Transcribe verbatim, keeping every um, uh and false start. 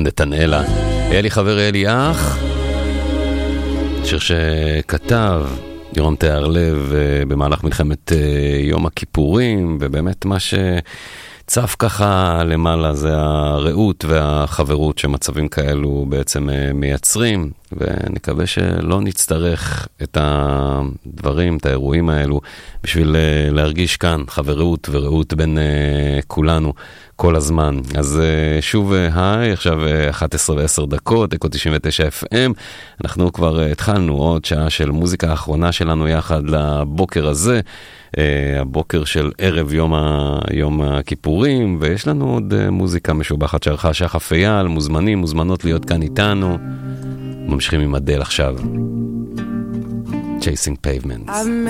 נתנאלה. אלי חבר אלי אח, שיר שכתב יורם תיארלב במהלך מלחמת יום הכיפורים, ובאמת מה שצף ככה למעלה זה הרעות והחברות שמצבים כאלו בעצם מייצרים, ונקווה שלא נצטרך את הדברים, את האירועים האלו, בשביל להרגיש כאן חברות ורעות בין כולנו כל הזמן. אז שוב היי, עכשיו אחת עשרה ועשר דקות, אקו תשעים ותשע אף אם. אנחנו כבר התחלנו עוד שעה של מוזיקה האחרונה שלנו יחד לבוקר הזה, הבוקר של ערב יום, ה... יום הכיפורים, ויש לנו עוד מוזיקה משובחת שערכה שחף אייל, מוזמנים, מוזמנות להיות כאן איתנו. ממשיכים עם אדל עכשיו. Chasing Pavements.